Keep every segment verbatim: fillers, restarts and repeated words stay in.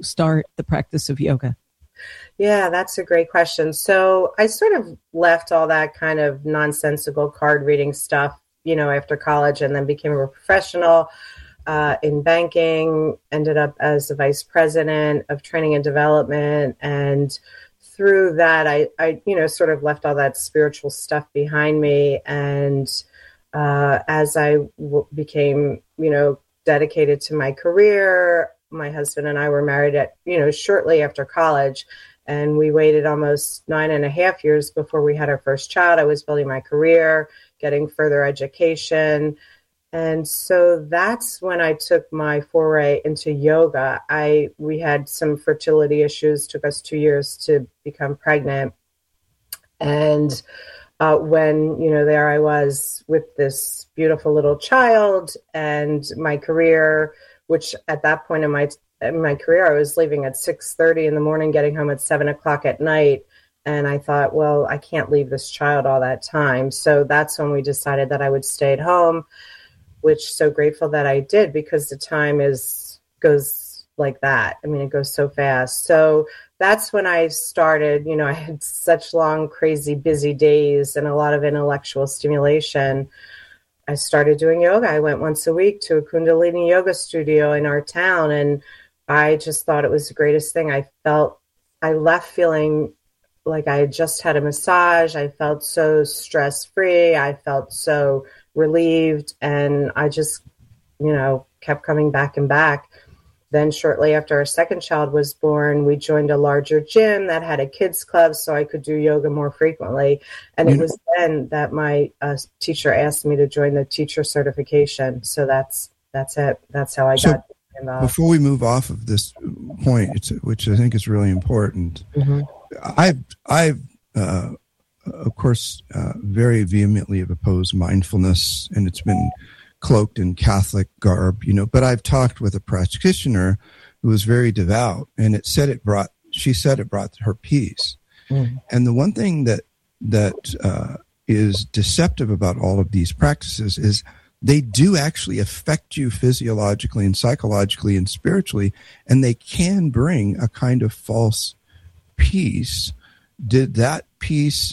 start the practice of yoga? Yeah, that's a great question. So I sort of left all that kind of nonsensical card reading stuff, you know, after college, and then became a professional uh, in banking, ended up as the vice president of training and development. And through that, I, I you know, sort of left all that spiritual stuff behind me. And uh, as I w- became, you know, dedicated to my career, my husband and I were married at, you know, shortly after college. And we waited almost nine and a half years before we had our first child. I was building my career, getting further education. And so that's when I took my foray into yoga. I we had some fertility issues, took us two years to become pregnant. And uh, when, you know, there I was with this beautiful little child, and my career, which at that point in my in my career, I was leaving at six thirty in the morning, getting home at seven o'clock at night. And I thought, well, I can't leave this child all that time. So that's when we decided that I would stay at home, which so grateful that I did, because the time is goes like that. I mean, it goes so fast. So that's when I started, you know, I had such long, crazy, busy days and a lot of intellectual stimulation. I started doing yoga. I went once a week to a Kundalini yoga studio in our town, and I just thought it was the greatest thing. I felt, I left feeling like I had just had a massage. I felt so stress-free. I felt so relieved, and I just, you know, kept coming back and back. Then shortly after our second child was born, we joined a larger gym that had a kids club so I could do yoga more frequently. And it was then that my uh, teacher asked me to join the teacher certification. So that's that's it. That's how I so got involved. Before we move off of this point, it's, which I think is really important, mm-hmm. I've, I've uh, of course, uh, very vehemently have opposed mindfulness, and it's been cloaked in Catholic garb, you know, but I've talked with a practitioner who was very devout, and it said it brought, she said it brought her peace. Mm. And the one thing that, that uh, is deceptive about all of these practices is they do actually affect you physiologically and psychologically and spiritually, and they can bring a kind of false peace. Did that peace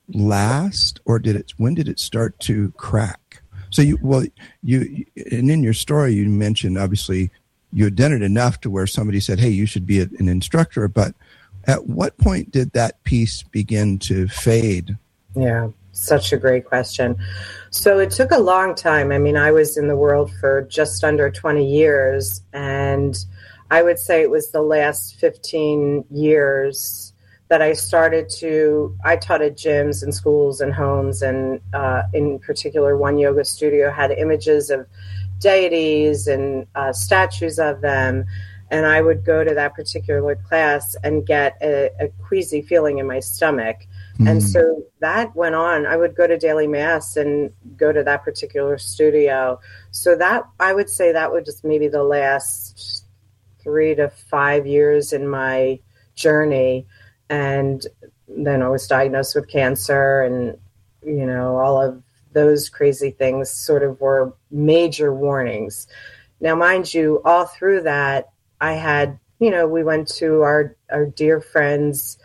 last, or did it, when did it start to crack? So you, well, you, and in your story, you mentioned, obviously, you had done it enough to where somebody said, hey, you should be an instructor. But at what point did that piece begin to fade? Yeah, such a great question. So it took a long time. I mean, I was in the world for just under twenty years, and I would say it was the last fifteen years that I started to, I taught at gyms and schools and homes, and uh, in particular, one yoga studio had images of deities and uh, statues of them. And I would go to that particular class and get a, a queasy feeling in my stomach. Mm. And so that went on. I would go to daily mass and go to that particular studio. So that, I would say that was just maybe the last three to five years in my journey. And then I was diagnosed with cancer, and, you know, all of those crazy things sort of were major warnings. Now, mind you, all through that, I had, you know, we went to our, our dear friend's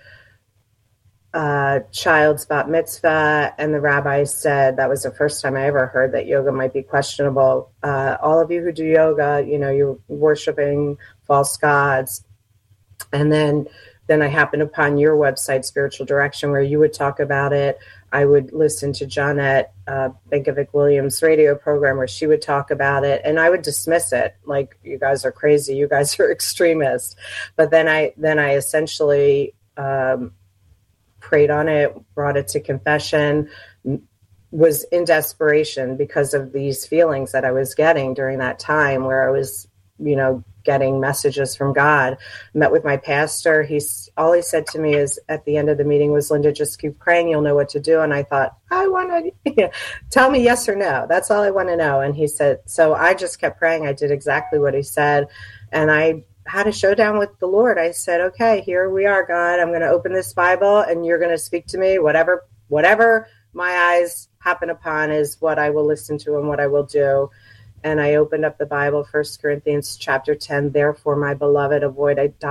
uh, child's bat mitzvah, and the rabbi said, that was the first time I ever heard that yoga might be questionable. Uh, all of you who do yoga, you know, you're worshiping false gods. And then Then I happened upon your website, Spiritual Direction, where you would talk about it. I would listen to Johnette uh, Benkovic-Williams' radio program where she would talk about it, and I would dismiss it like, you guys are crazy, you guys are extremists. But then I then I essentially um, prayed on it, brought it to confession, was in desperation because of these feelings that I was getting during that time where I was, you know, getting messages from God. Met with my pastor. He's all he said to me is at the end of the meeting was, Linda, just keep praying. You'll know what to do. And I thought, I want to you know, tell me yes or no. That's all I want to know. And he said, so I just kept praying. I did exactly what he said. And I had a showdown with the Lord. I said, okay, here we are, God. I'm going to open this Bible and you're going to speak to me. Whatever, whatever my eyes happen upon is what I will listen to and what I will do. And I opened up the Bible, First Corinthians chapter ten, therefore, my beloved, avoid